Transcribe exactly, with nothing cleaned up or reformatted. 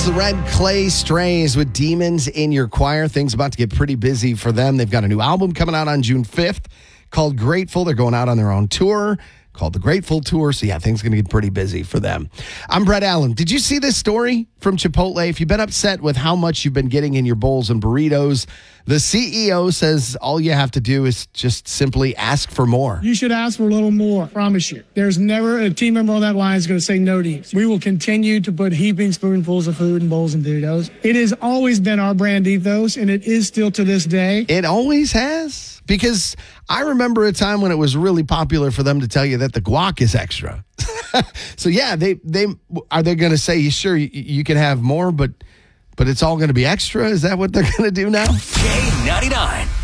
the Red Clay Strays with Demons in Your Choir. Things about to get pretty busy for them. They've got a new album coming out on June fifth called Grateful. They're going out on their own tour called the Grateful Tour. So, yeah, things are going to get pretty busy for them. I'm Brett Allen. Did you see this story from Chipotle? If you've been upset with how much you've been getting in your bowls and burritos, the C E O says all you have to do is just simply ask for more. You should ask for a little more, I promise you. There's never a team member on that line is going to say no to you. We will continue to put heaping spoonfuls of food in bowls and burritos. It has always been our brand ethos, and it is still to this day. It always has? Because I remember a time when it was really popular for them to tell you that the guac is extra. So, yeah, they they are they going to say, sure, you, you can have more, but but it's all going to be extra? Is that what they're going to do now? K ninety-nine.